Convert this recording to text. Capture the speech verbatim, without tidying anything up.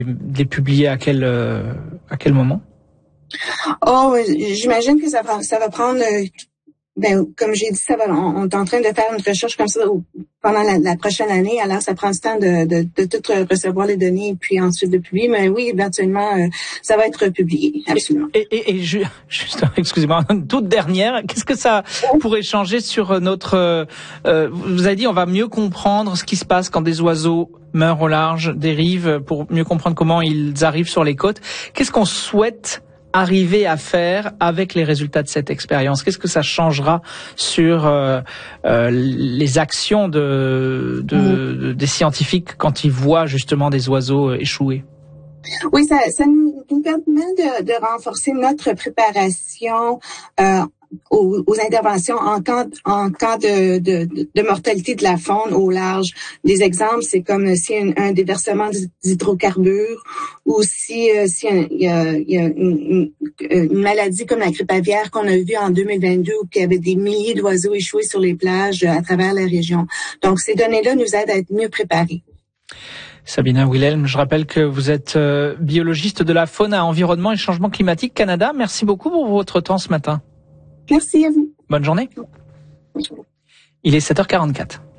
les publier à quel euh, à quel moment? Oh, j'imagine que ça va ça va prendre. Ben, comme j'ai dit, ça va. On, on est en train de faire une recherche comme ça pendant la, la prochaine année. Alors, ça prend du temps de, de, de tout recevoir les données et puis ensuite de publier. Mais oui, éventuellement, euh, ça va être publié. Absolument. Et, et, et juste, excusez-moi, une toute dernière. Qu'est-ce que ça pourrait changer sur notre euh, vous avez dit, on va mieux comprendre ce qui se passe quand des oiseaux meurent au large des rives, pour mieux comprendre comment ils arrivent sur les côtes. Qu'est-ce qu'on souhaite arriver à faire avec les résultats de cette expérience? Qu'est-ce que ça changera sur euh, euh, les actions de, de, de des scientifiques quand ils voient justement des oiseaux échouer? Oui, ça, ça nous, nous permet de, de renforcer notre préparation euh, aux, aux interventions en cas, en cas de, de, de mortalité de la faune au large. Des exemples, c'est comme si un, un déversement d'hydrocarbures ou si, euh, si un, il y a, il y a une, une maladie comme la grippe aviaire qu'on a vue en deux mille vingt-deux où il y avait des milliers d'oiseaux échoués sur les plages à travers la région. Donc, ces données-là nous aident à être mieux préparés. Sabina Wilhelm, je rappelle que vous êtes euh, biologiste de la faune à Environnement et Changement Climatique Canada. Merci beaucoup pour votre temps ce matin. Merci à vous. Bonne journée. Bonne journée. Il est sept heures quarante-quatre.